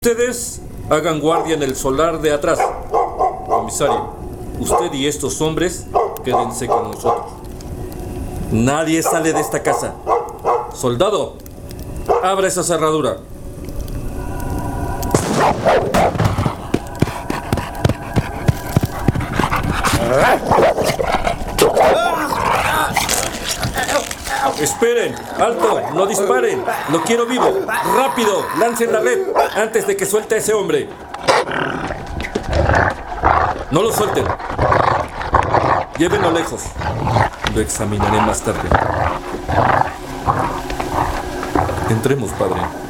Ustedes hagan guardia en el solar de atrás. Comisario, usted y estos hombres quédense con nosotros. Nadie sale de esta casa. Soldado, abra esa cerradura. Esperen, alto, no disparen. Lo quiero vivo. Rápido, lancen la red antes de que suelte a ese hombre. No lo suelten. Llévenlo lejos. Lo examinaré más tarde. Entremos, padre.